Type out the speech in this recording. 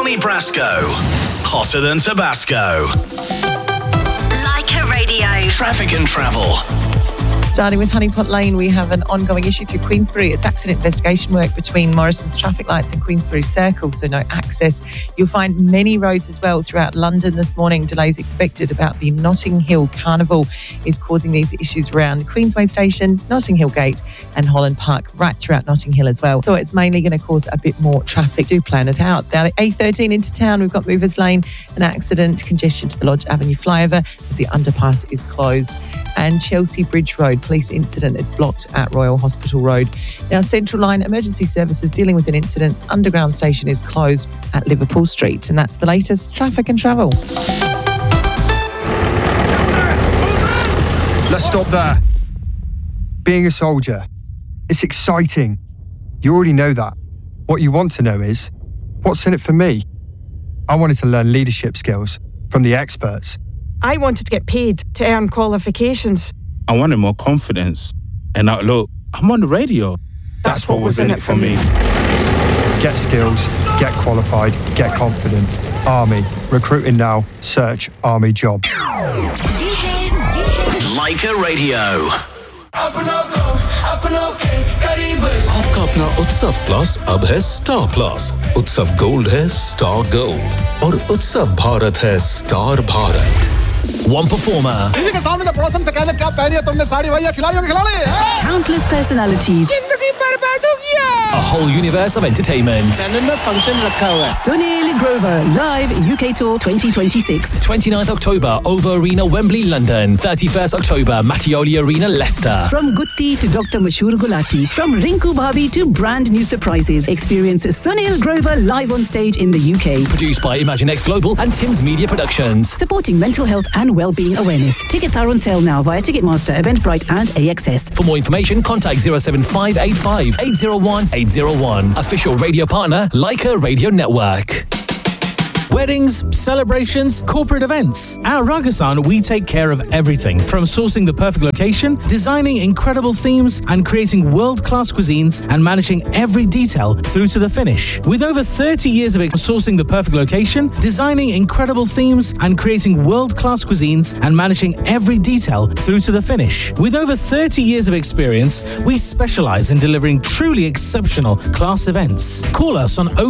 Donny Brasco. Hotter than Tabasco. Leica Radio. Traffic and travel. Starting with Honeypot Lane, we have an ongoing issue through Queensbury. It's accident investigation work between Morrison's traffic lights and Queensbury Circle, so no access. You'll find many roads as well throughout London this morning. Delays expected about the Notting Hill Carnival is causing these issues around Queensway Station, Notting Hill Gate and Holland Park, right throughout Notting Hill as well. So it's mainly going to cause a bit more traffic. Do plan it out. Down at A13 into town, we've got Movers Lane, an accident, congestion to the Lodge Avenue flyover as the underpass is closed. And Chelsea Bridge Road, police incident. It's blocked at Royal Hospital Road. Now, Central Line Emergency Services dealing with an incident. Underground station is closed at Liverpool Street. And that's the latest traffic and travel. Let's stop there. Being a soldier, it's exciting. You already know that. What you want to know is, what's in it for me? I wanted to learn leadership skills from the experts. I wanted to get paid to earn qualifications. I wanted more confidence. And now, look, I'm on the radio. That's what was in it for me. Get skills, get qualified, get confident. Army. Recruiting now. Search Army jobs. Leica Radio. आपका अपना उत्सव plus अब है star plus. उत्सव gold है star gold और उत्सव भारत है star Bharat. One performer. Countless personalities. A whole universe of entertainment. Sunil Grover, live UK Tour 2026. 29th October, OVO Arena, Wembley, London. 31st October, Mattioli Arena, Leicester. From Gutti to Dr. Mashur Gulati. From Rinku Bhabi to brand new surprises. Experience Sunil Grover live on stage in the UK. Produced by ImagineX Global and Tim's Media Productions. Supporting mental health and well-being awareness. Tickets are on sale now via Ticketmaster, Eventbrite and AXS. For more information, contact 07585 801 801. Official radio partner, Leica Radio Network. Weddings, celebrations, corporate events. At Ragasan, we take care of everything from sourcing the perfect location, designing incredible themes, and creating world-class cuisines and managing every detail through to the finish. With over 30 years of sourcing the perfect location, designing incredible themes, and creating world-class cuisines and managing every detail through to the finish. With over 30 years of experience, we specialize in delivering truly exceptional class events. Call us on